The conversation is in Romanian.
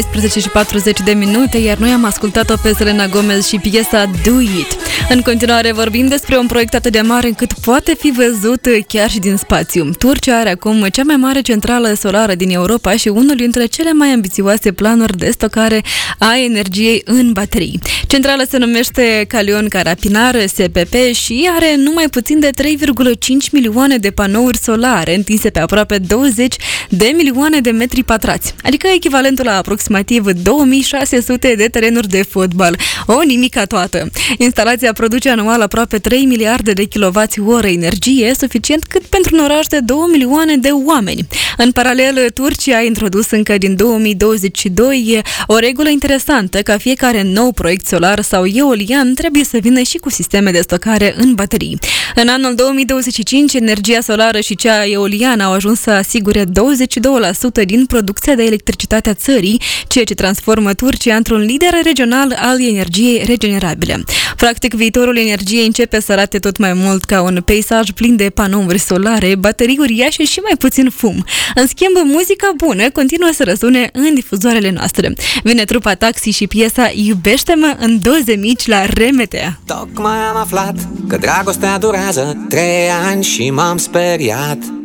11:40, iar noi am ascultat-o pe Selena Gomez și piesa Do It. În continuare vorbim despre un proiect atât de mare încât poate fi văzut chiar și din spațiu. Turcia are acum cea mai mare centrală solară din Europa și unul dintre cele mai ambițioase planuri de stocare a energiei în baterii. Centrala se numește Calion Carapinar SPP și are numai puțin de 3,5 milioane de panouri solare întinse pe aproape 20 de milioane de metri pătrați, adică echivalentul la aproximativ 2600 de terenuri de fotbal. O nimica toată. Instalația produce anual aproape 3 miliarde de kWh energie, suficient cât pentru un oraș de 2 milioane de oameni. În paralel, Turcia a introdus încă din 2022 o regulă interesantă, ca fiecare nou proiect solar sau eolian trebuie să vină și cu sisteme de stocare în baterii. În anul 2025, energia solară și cea eoliană au ajuns să asigure 22% din producția de electricitate a țării, ceea ce transformă Turcia într-un lider regional al energiei regenerabile. Practic, viitorul energiei începe să arate tot mai mult ca un peisaj plin de panouri solare, baterii uriașe și mai puțin fum. În schimb, muzica bună continuă să răsune în difuzoarele noastre. Vine trupa Taxi și piesa Iubește-mă în doze mici la RMT. Tocmai am aflat că dragostea durează 3 ani și m-am speriat.